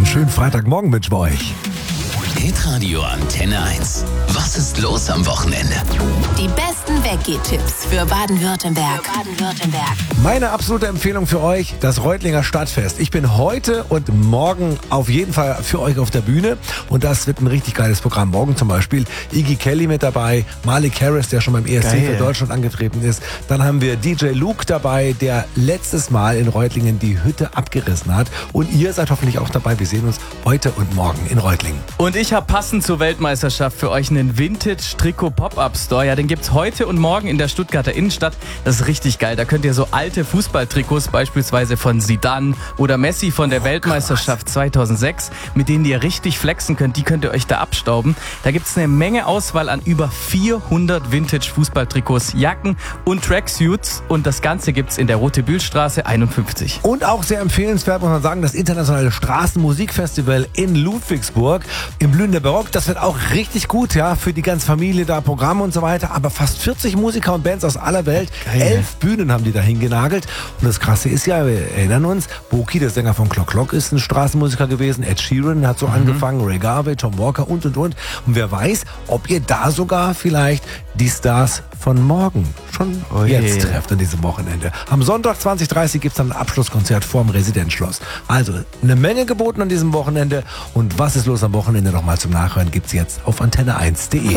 schönen Freitagmorgen wünschen wir euch. Hitradio Antenne 1. Was ist los am Wochenende? Die besten Weggehtipps für Baden-Württemberg. Meine absolute Empfehlung für euch, das Reutlinger Stadtfest. Ich bin heute und morgen auf jeden Fall für euch auf der Bühne und das wird ein richtig geiles Programm. Morgen zum Beispiel Iggy Kelly mit dabei, Malik Harris, der schon beim ESC für Deutschland angetreten ist. Dann haben wir DJ Luke dabei, der letztes Mal in Reutlingen die Hütte abgerissen hat. Und ihr seid hoffentlich auch dabei. Wir sehen uns heute und morgen in Reutlingen. Und ich habe passend zur Weltmeisterschaft für euch einen Vintage-Trikot-Pop-Up-Store. Ja, den gibt's heute und morgen in der Stuttgarter Innenstadt. Das ist richtig geil. Da könnt ihr so alte Fußballtrikots, beispielsweise von Zidane oder Messi von der Weltmeisterschaft 2006, mit denen ihr richtig flexen könnt, die könnt ihr euch da abstauben. Da gibt's eine Menge Auswahl an über 400 Vintage-Fußballtrikots, Jacken und Tracksuits. Und das Ganze gibt's in der Rote-Bühl-Straße 51. Und auch sehr empfehlenswert, muss man sagen, das internationale Straßenmusikfestival in Ludwigsburg im Blühender Barock. Das wird auch richtig gut, ja, für die ganze Familie da, Programm und so weiter. Aber fast 40 Musiker und Bands aus aller Welt, 11 Bühnen haben die da hingenagelt. Und das Krasse ist ja, wir erinnern uns, Boki, der Sänger von Clock Clock, ist ein Straßenmusiker gewesen. Ed Sheeran hat so angefangen, Ray Garvey, Tom Walker und. Und wer weiß, ob ihr da sogar vielleicht die Stars von morgen schon jetzt trefft an diesem Wochenende. Am Sonntag 20:30 gibt es dann ein Abschlusskonzert vorm Residenzschloss. Also eine Menge geboten an diesem Wochenende. Und was ist los am Wochenende nochmal zum Nachhören gibt's jetzt auf antenne1.de.